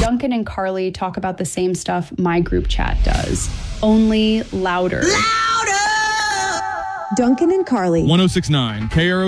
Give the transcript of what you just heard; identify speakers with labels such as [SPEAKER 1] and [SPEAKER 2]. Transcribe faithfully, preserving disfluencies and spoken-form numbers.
[SPEAKER 1] Duncan and Carly talk about the same stuff my group chat does, only louder.
[SPEAKER 2] Louder!
[SPEAKER 3] Duncan and Carly.
[SPEAKER 4] one oh six point nine K R O